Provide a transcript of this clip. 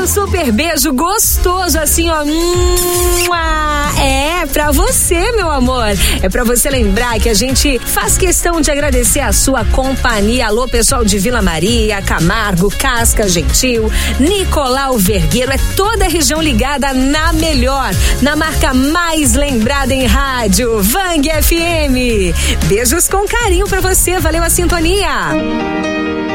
nosso super beijo gostoso, assim, ó. É pra você, meu amor. É pra você lembrar que a gente faz questão de agradecer a sua companhia. Alô, pessoal de Vila Maria, Camargo, Casca Gentil, Nicolau Vergueiro. É toda a região ligada na melhor, na marca mais lembrada em rádio, Vang FM. Beijos com carinho pra você. Valeu a sintonia.